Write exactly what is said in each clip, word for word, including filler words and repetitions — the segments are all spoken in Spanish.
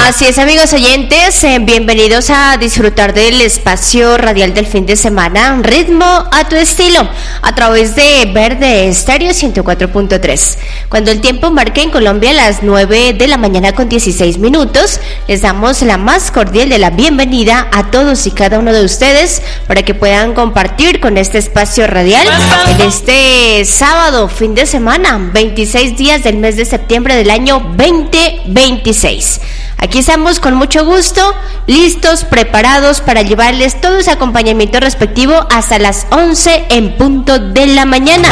Así es, amigos oyentes, eh, bienvenidos a disfrutar del espacio radial del fin de semana, ritmo a tu estilo, a través de Verde Estéreo ciento cuatro punto tres. Cuando el tiempo marque en Colombia las nueve de la mañana con dieciséis minutos, les damos la más cordial de la bienvenida a todos y cada uno de ustedes para que puedan compartir con este espacio radial en este sábado, fin de semana, veintiséis días del mes de septiembre del año veinte veintiséis. Aquí estamos con mucho gusto, listos, preparados para llevarles todo ese acompañamiento respectivo hasta las once en punto de la mañana.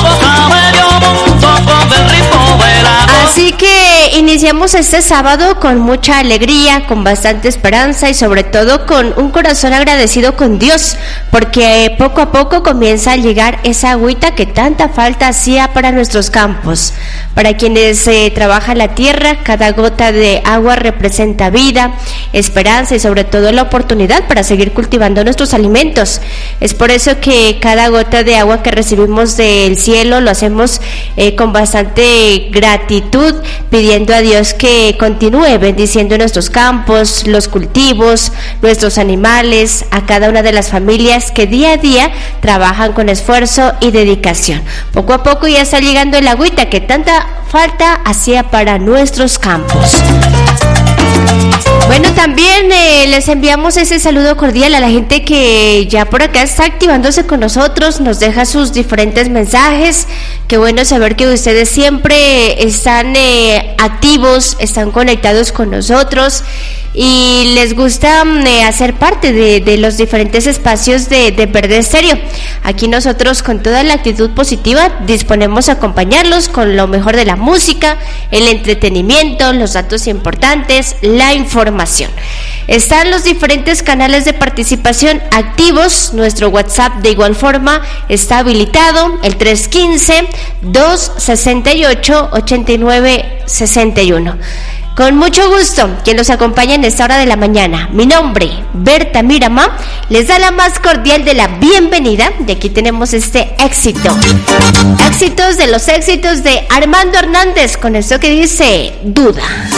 Así que iniciamos este sábado con mucha alegría, con bastante esperanza y sobre todo con un corazón agradecido con Dios, porque poco a poco comienza a llegar esa agüita que tanta falta hacía para nuestros campos. Para quienes eh, trabajan la tierra, cada gota de agua representa vida, esperanza y sobre todo la oportunidad para seguir cultivando nuestros alimentos. Es por eso que cada gota de agua que recibimos del cielo lo hacemos eh, con bastante gratitud, pidiendo a Dios que continúe bendiciendo nuestros campos, los cultivos, nuestros animales, a cada una de las familias que día a día trabajan con esfuerzo y dedicación. Poco a poco ya está llegando el agüita que tanta falta hacía para nuestros campos. Bueno, también eh, les enviamos ese saludo cordial a la gente que ya por acá está activándose con nosotros, nos deja sus diferentes mensajes. Qué bueno saber que ustedes siempre están eh, activos, están conectados con nosotros y les gusta eh, hacer parte de, de los diferentes espacios de, de Verde Estéreo. Aquí nosotros con toda la actitud positiva disponemos a acompañarlos con lo mejor de la música, el entretenimiento, los datos importantes, la información. Están los diferentes canales de participación activos, nuestro WhatsApp de igual forma está habilitado, el tres uno cinco, dos seis ocho, ocho nueve seis uno. Con mucho gusto, quien los acompaña en esta hora de la mañana. Mi nombre, Berta Mirama, les da la más cordial de la bienvenida. De aquí tenemos este éxito. Éxitos de los éxitos de Armando Hernández, con esto que dice Duda.